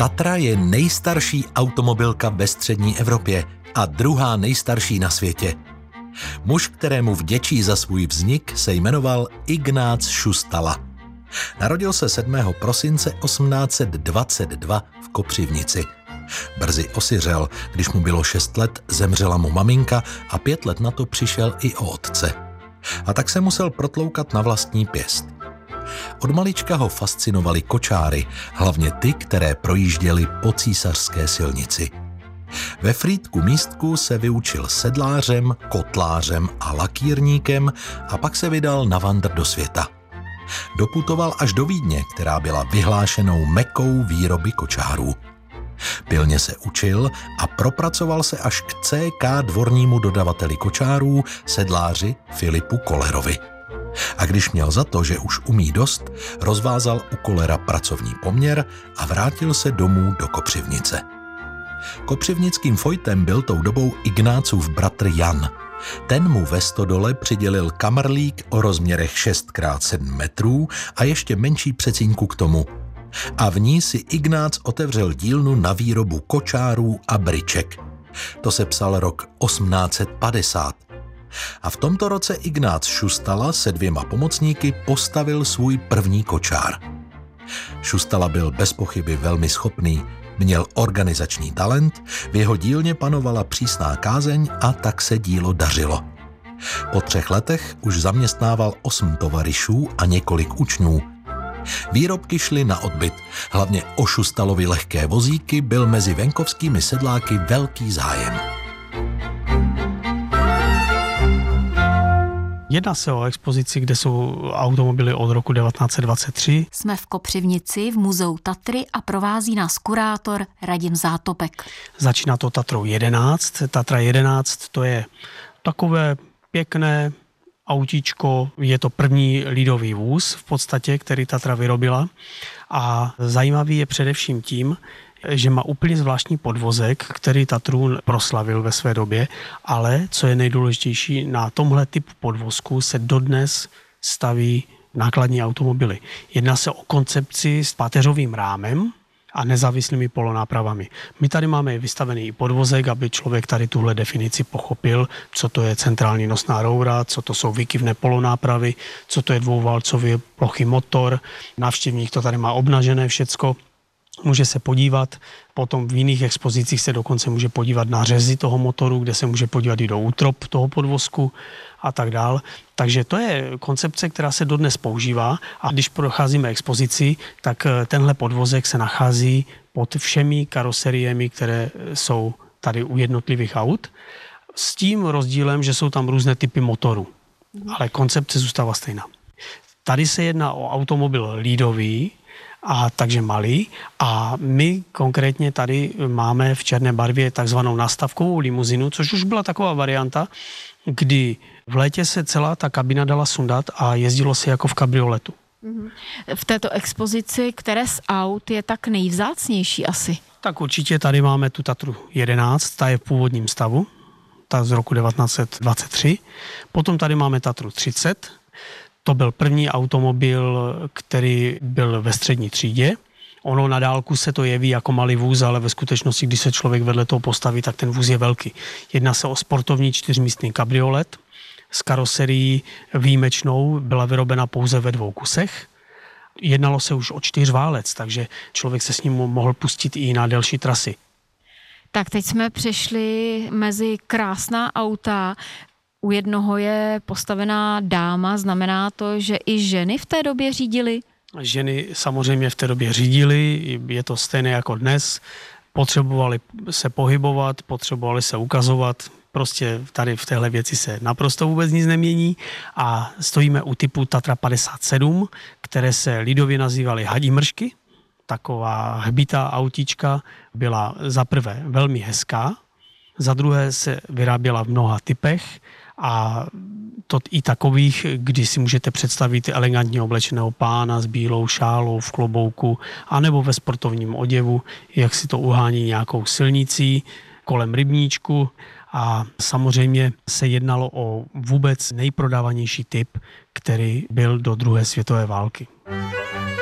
Tatra je nejstarší automobilka ve střední Evropě a druhá nejstarší na světě. Muž, kterému vděčí za svůj vznik, se jmenoval Ignác Šustala. Narodil se 7. prosince 1822 v Kopřivnici. Brzy osiřel, když mu bylo 6 let, zemřela mu maminka a 5 let na to přišel i o otce. A tak se musel protloukat na vlastní pěst. Od malička ho fascinovaly kočáry, hlavně ty, které projížděly po císařské silnici. Ve Frýdku Místku se vyučil sedlářem, kotlářem a lakírníkem a pak se vydal na vandr do světa. Doputoval až do Vídně, která byla vyhlášenou mekou výroby kočárů. Pilně se učil a propracoval se až k CK dvornímu dodavateli kočárů, sedláři Filipu Kollerovi. A když měl za to, že už umí dost, rozvázal u Kollera pracovní poměr a vrátil se domů do Kopřivnice. Kopřivnickým fojtem byl tou dobou Ignácův bratr Jan. Ten mu ve stodole přidělil kamrlík o rozměrech 6x7 metrů a ještě menší přecínku k tomu. A v ní si Ignác otevřel dílnu na výrobu kočárů a bryček. To se psal rok 1850. A v tomto roce Ignác Šustala se 2 pomocníky postavil svůj první kočár. Šustala byl bez pochyby velmi schopný, měl organizační talent, v jeho dílně panovala přísná kázeň a tak se dílo dařilo. Po 3 letech už zaměstnával 8 tovaryšů a několik učňů. Výrobky šly na odbyt, hlavně o Šustalovi lehké vozíky byl mezi venkovskými sedláky velký zájem. Jedná se o expozici, kde jsou automobily od roku 1923. Jsme v Kopřivnici v muzeu Tatry a provází nás kurátor Radim Zátopek. Začíná to Tatrou 11. Tatra 11 to je takové pěkné autíčko, je to první lidový vůz v podstatě, který Tatra vyrobila. A zajímavý je především tím, že má úplně zvláštní podvozek, který Tatru proslavil ve své době, ale co je nejdůležitější, na tomhle typu podvozku se dodnes staví nákladní automobily. Jedná se o koncepci s páteřovým rámem a nezávislými polonápravami. My tady máme vystavený i podvozek, aby člověk tady tuhle definici pochopil, co to je centrální nosná roura, co to jsou výkyvné polonápravy, co to je dvouválcový plochý motor. Návštěvník to tady má obnažené všecko. Může se podívat, potom v jiných expozicích se dokonce může podívat na řezy toho motoru, kde se může podívat i do útrop toho podvozku a tak dál. Takže to je koncepce, která se dodnes používá a když procházíme expozici, tak tenhle podvozek se nachází pod všemi karoseriemi, které jsou tady u jednotlivých aut, s tím rozdílem, že jsou tam různé typy motorů, ale koncepce zůstává stejná. Tady se jedná o automobil lídový, a takže malý. A my konkrétně tady máme v černé barvě takzvanou nástavkovou limuzinu, což už byla taková varianta, kdy v létě se celá ta kabina dala sundat a jezdilo se jako v kabrioletu. V této expozici, které z aut je tak nejvzácnější asi? Tak určitě tady máme tu Tatru 11, ta je v původním stavu, ta z roku 1923. Potom tady máme Tatru 30, to byl první automobil, který byl ve střední třídě. Ono na dálku se to jeví jako malý vůz, ale ve skutečnosti, když se člověk vedle toho postaví, tak ten vůz je velký. Jedná se o sportovní 4místný kabriolet s karoserií výjimečnou, byla vyrobena pouze ve 2 kusech. Jednalo se už o 4válec, takže člověk se s ním mohl pustit i na delší trasy. Tak teď jsme přešli mezi krásná auta. U jednoho je postavená dáma, znamená to, že i ženy v té době řídily? Ženy samozřejmě v té době řídily, je to stejné jako dnes. Potřebovali se pohybovat, potřebovali se ukazovat. Prostě tady v téhle věci se naprosto vůbec nic nemění a stojíme u typu Tatra 57, které se lidově nazývaly hadí mršky. Taková hbitá autíčka byla za prvé velmi hezká, za druhé se vyráběla v mnoha typech a to i takových, kdy si můžete představit elegantně oblečeného pána s bílou šálou v klobouku anebo ve sportovním oděvu, jak si to uhání nějakou silnicí kolem rybníčku. A samozřejmě se jednalo o vůbec nejprodávanější typ, který byl do druhé světové války.